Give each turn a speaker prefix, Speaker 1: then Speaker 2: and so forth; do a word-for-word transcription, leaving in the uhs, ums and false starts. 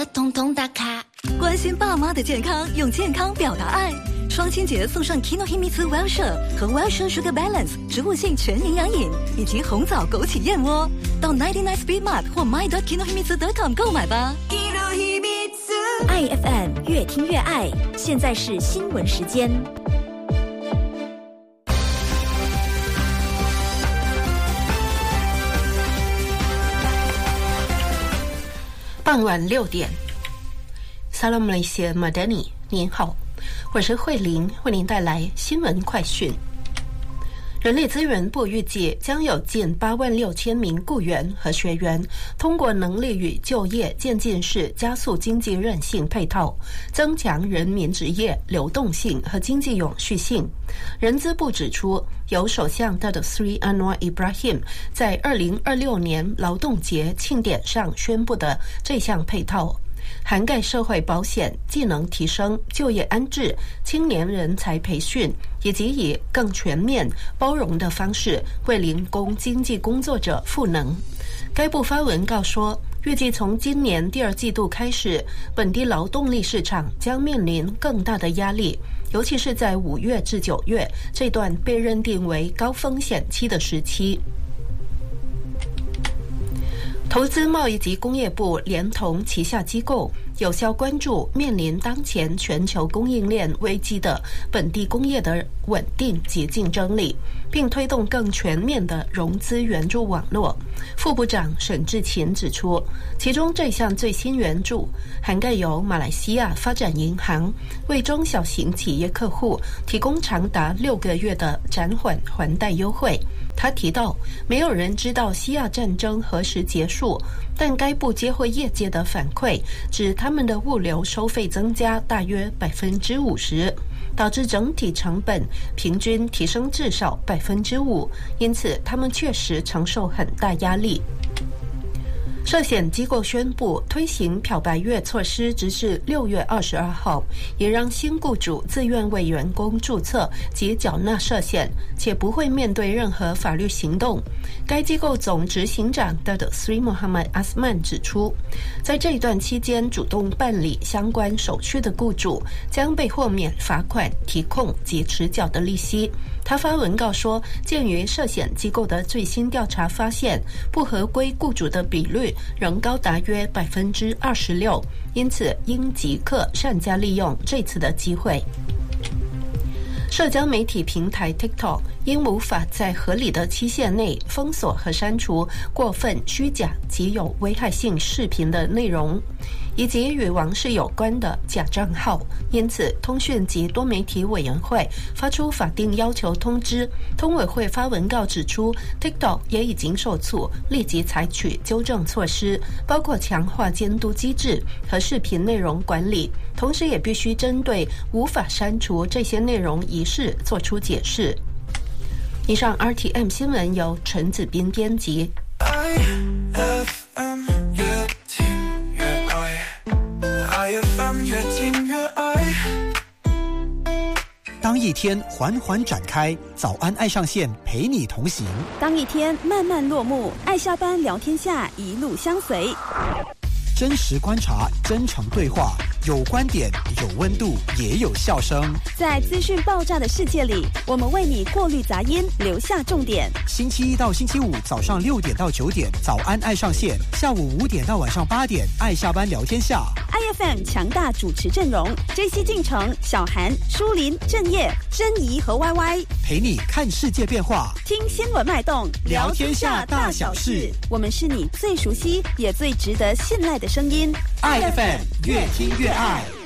Speaker 1: 通通打卡。
Speaker 2: 关心爸妈的健康，用健康表达爱。双亲节送上 Kinohimitsu Well-Share 和 Well-Share Sugar Balance 植物性全营养饮，以及红枣枸杞燕窝。到 九十九 Speed Mart 或 my dot kinohimitsu dot com 购买吧。
Speaker 3: 爱 F M 越听越爱，现在是新闻时间。
Speaker 4: 傍晚六点 Salam Malaysia Madani， 您好，我是慧玲，为您带来新闻快讯。人力资源部预计将有近八万六千名雇员和学员通过能力与就业渐进式加速经济韧性配套，增强人民职业流动性和经济永续性。人资部指出，由首相 Datuk Seri Anwar Ibrahim 在二零二六年劳动节庆典上宣布的这项配套，涵盖社会保险、技能提升、就业安置、青年人才培训，以及以更全面、包容的方式为零工经济工作者赋能。该部发文告说，预计从今年第二季度开始，本地劳动力市场将面临更大的压力，尤其是在五月至九月这段被认定为高风险期的时期。投资贸易及工业部连同旗下机构有效关注面临当前全球供应链危机的本地工业的稳定及竞争力，并推动更全面的融资援助网络。副部长沈志勤指出，其中这项最新援助涵盖由马来西亚发展银行为中小型企业客户提供长达六个月的暂缓还贷优惠。他提到，没有人知道西亚战争何时结束，但该部接获业界的反馈，指他们的物流收费增加大约百分之五十，导致整体成本平均提升至少百分之五，因此他们确实承受很大压力。涉险机构宣布推行漂白月措施，直至六月二十二号，也让新雇主自愿为员工注册及缴纳涉险，且不会面对任何法律行动。该机构总执行长 Datuk Seri Muhammad Asman 指出，在这一段期间主动办理相关手续的雇主将被豁免罚款、提控及迟缴的利息。他发文告说，鉴于涉险机构的最新调查发现，不合规雇主的比率仍高达约百分之二十六，因此应即刻善加利用这次的机会。社交媒体平台 TikTok 因无法在合理的期限内封锁和删除过分虚假及有危害性视频的内容，以及与王室有关的假账号，因此通讯及多媒体委员会发出法定要求通知。通委会发文告指出， TikTok 也已经受促立即采取纠正措施，包括强化监督机制和视频内容管理，同时也必须针对无法删除这些内容一事做出解释。以上 R T M 新闻由陈子斌编辑。
Speaker 5: 当一天缓缓展开，早安爱上线陪你同行；
Speaker 6: 当一天慢慢落幕，爱下班聊天下一路相随。
Speaker 5: 真实观察，真诚对话，有观点，有温度，也有笑声。
Speaker 6: 在资讯爆炸的世界里，我们为你过滤杂音，留下重点。
Speaker 5: 星期一到星期五早上六点到九点，早安爱上线；下午五点到晚上八点，爱下班聊天下。
Speaker 6: I F M 强大主持阵容 ：J C 进城、小韩、舒林、郑业、珍怡和 Y Y，
Speaker 5: 陪你看世界变化，
Speaker 6: 听新闻脉动，
Speaker 5: 聊天下大小事。
Speaker 6: 我们是你最熟悉也最值得信赖的声音。
Speaker 5: I F M 越听越爱。